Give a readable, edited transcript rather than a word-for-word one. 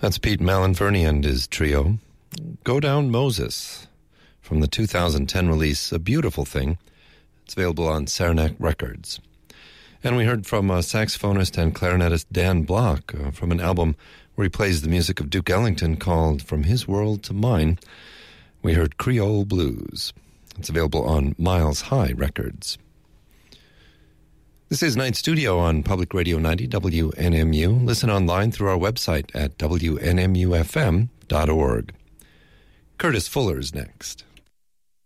That's Pete Malinferny and his trio. Go Down Moses, from the 2010 release, A Beautiful Thing. It's available on Saranac Records. And we heard from saxophonist and clarinetist Dan Block from an album where he plays the music of Duke Ellington called From His World to Mine. We heard Creole Blues. It's available on Miles High Records. This is Night Studio on Public Radio 90 WNMU. Listen online through our website at WNMUFM.org. Curtis Fuller's next.